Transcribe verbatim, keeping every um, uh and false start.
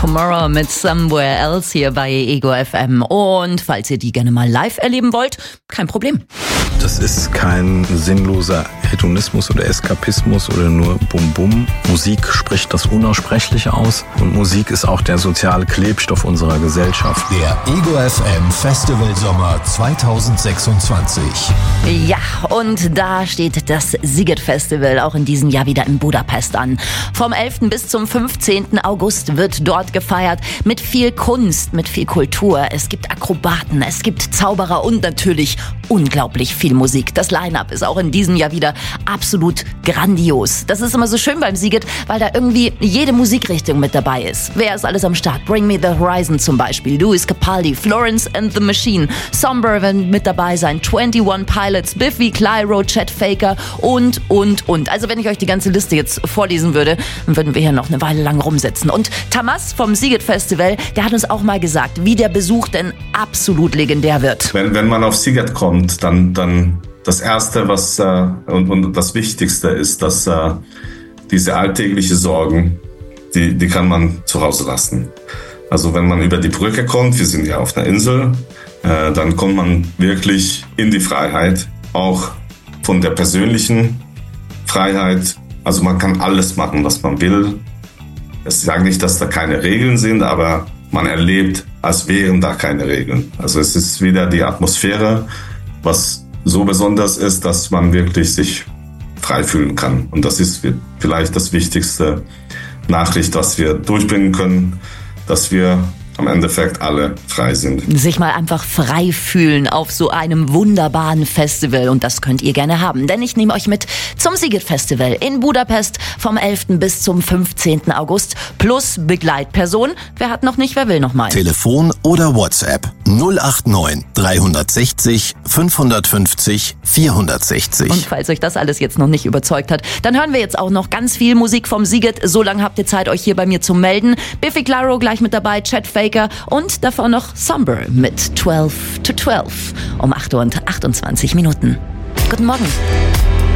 Tomorrow mit Somewhere Else hier bei Ego F M. Und falls ihr die gerne mal live erleben wollt, kein Problem. Das ist kein sinnloser Hedonismus oder Eskapismus oder nur Bum-Bum. Musik spricht das Unaussprechliche aus und Musik ist auch der soziale Klebstoff unserer Gesellschaft. Der Ego F M Festival Sommer zweitausendsechsundzwanzig. Ja, und da steht das Sziget Festival auch in diesem Jahr wieder in Budapest an. Vom elften bis zum fünfzehnten August wird dort gefeiert mit viel Kunst, mit viel Kultur. Es gibt Akrobaten, es gibt Zauberer und natürlich unglaublich viel Musik. Das Line-Up ist auch in diesem Jahr wieder absolut grandios. Das ist immer so schön beim Sziget, weil da irgendwie jede Musikrichtung mit dabei ist. Wer ist alles am Start? Bring Me the Horizon zum Beispiel, Luis Capaldi, Florence and the Machine, Somber werden mit dabei sein, einundzwanzig Pilots, Biffy Clyro, Chet Faker und, und, und. Also wenn ich euch die ganze Liste jetzt vorlesen würde, dann würden wir hier noch eine Weile lang rumsitzen. Und Tamas vom Sziget Festival, der hat uns auch mal gesagt, wie der Besuch denn absolut legendär wird. Wenn, wenn man auf Sziget kommt, dann, dann das Erste, was äh, und, und das Wichtigste ist, dass äh, diese alltägliche Sorgen, die, die kann man zu Hause lassen. Also wenn man über die Brücke kommt, wir sind ja auf einer Insel, äh, dann kommt man wirklich in die Freiheit, auch von der persönlichen Freiheit. Also man kann alles machen, was man will. Ich sage nicht, dass da keine Regeln sind, aber man erlebt, als wären da keine Regeln. Also es ist wieder die Atmosphäre, was so besonders ist, dass man wirklich sich frei fühlen kann. Und das ist vielleicht das wichtigste Nachricht, was wir durchbringen können, dass wir am Endeffekt alle frei sind. Sich mal einfach frei fühlen auf so einem wunderbaren Festival. Und das könnt ihr gerne haben. Denn ich nehme euch mit zum Sziget Festival in Budapest vom elften bis zum fünfzehnten August. Plus Begleitperson. Wer hat noch nicht, wer will noch mal? Telefon oder WhatsApp null acht neun drei sechs null fünf fünf null vier sechs null. Und falls euch das alles jetzt noch nicht überzeugt hat, dann hören wir jetzt auch noch ganz viel Musik vom Sziget. So lange habt ihr Zeit, euch hier bei mir zu melden. Biffy Clyro gleich mit dabei, Chet Faker und davor noch Somber mit zwölf to zwölf um acht Uhr und achtundzwanzig Minuten. Guten Morgen.